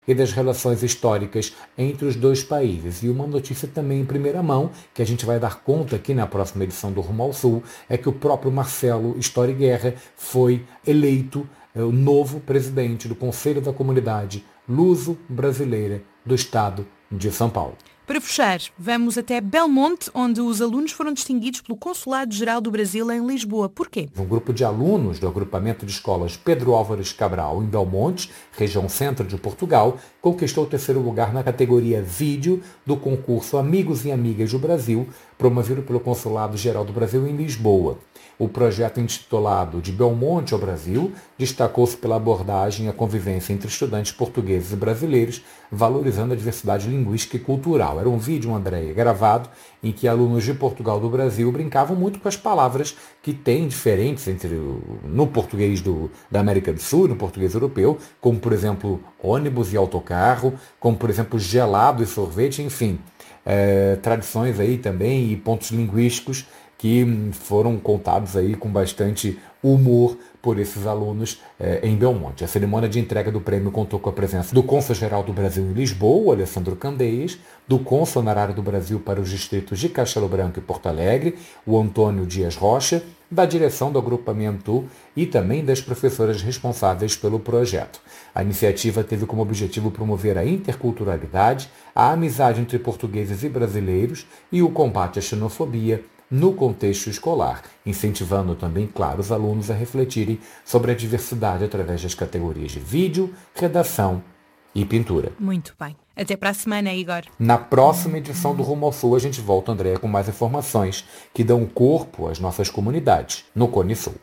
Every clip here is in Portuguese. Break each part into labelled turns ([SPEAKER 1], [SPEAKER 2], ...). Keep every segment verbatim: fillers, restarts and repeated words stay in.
[SPEAKER 1] e das relações históricas entre os dois países. E uma notícia também em primeira mão, que a gente vai dar conta aqui na próxima edição do Rumo ao Sul, é que o próprio Marcelo História e Guerra foi eleito é, o novo presidente do Conselho da Comunidade Luso-Brasileira do Estado de São Paulo.
[SPEAKER 2] Para fechar, vamos até Belmonte, onde os alunos foram distinguidos pelo Consulado-Geral do Brasil em Lisboa. Porquê?
[SPEAKER 1] Um grupo de alunos do agrupamento de escolas Pedro Álvares Cabral, em Belmonte, região centro de Portugal, conquistou o terceiro lugar na categoria Vídeo do concurso Amigos e Amigas do Brasil, promovido pelo Consulado-Geral do Brasil em Lisboa. O projeto intitulado De Belmonte ao Brasil destacou-se pela abordagem à convivência entre estudantes portugueses e brasileiros, valorizando a diversidade linguística e cultural. Era um vídeo, Andréia, gravado em que alunos de Portugal do Brasil brincavam muito com as palavras que têm diferentes entre o, no português do, da América do Sul e no português europeu, como, por exemplo, ônibus e autocarro, como, por exemplo, gelado e sorvete, enfim, é, tradições aí também e pontos linguísticos que foram contados aí com bastante humor por esses alunos eh, em Belmonte. A cerimônia de entrega do prêmio contou com a presença do Cônsul-Geral do Brasil em Lisboa, Alessandro Candeias, do Cônsul Honorário do Brasil para os distritos de Castelo Branco e Porto Alegre, o Antônio Dias Rocha, da direção do agrupamento e também das professoras responsáveis pelo projeto. A iniciativa teve como objetivo promover a interculturalidade, a amizade entre portugueses e brasileiros e o combate à xenofobia no contexto escolar, incentivando também, claro, os alunos a refletirem sobre a diversidade através das categorias de vídeo, redação e pintura.
[SPEAKER 2] Muito bem. Até para a semana, Igor.
[SPEAKER 1] Na próxima edição do Rumo ao Sul, a gente volta, Andréia, com mais informações que dão corpo às nossas comunidades no Cone Sul.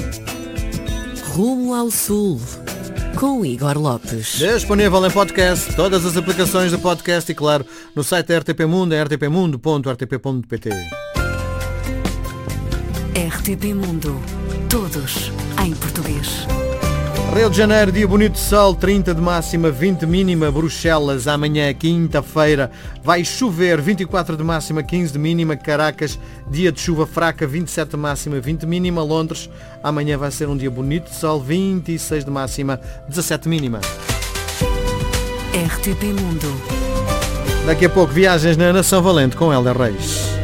[SPEAKER 3] Rumo ao Sul, com Igor Lopes.
[SPEAKER 4] Disponível em podcast, todas as aplicações de podcast e, claro, no site da R T P Mundo, em r t p mundo ponto r t p ponto p t.
[SPEAKER 3] R T P Mundo. Todos em português.
[SPEAKER 4] Rio de Janeiro, dia bonito de sol, trinta de máxima, vinte mínima. Bruxelas, amanhã, quinta-feira, vai chover, vinte e quatro de máxima, quinze de mínima. Caracas, dia de chuva fraca, vinte e sete de máxima, vinte mínima. Londres, amanhã vai ser um dia bonito de sol, vinte e seis de máxima, dezassete mínima.
[SPEAKER 3] R T P Mundo.
[SPEAKER 4] Daqui a pouco, viagens na Nação Valente com Helder Reis.